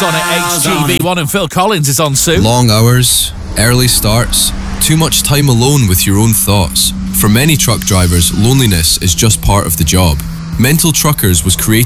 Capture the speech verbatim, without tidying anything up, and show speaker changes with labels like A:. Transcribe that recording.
A: House on it, H G V one, and Phil Collins is on soon.
B: Long hours, early starts, too much time alone with your own thoughts. For many truck drivers, loneliness is just part of the job. Mental Truckers was created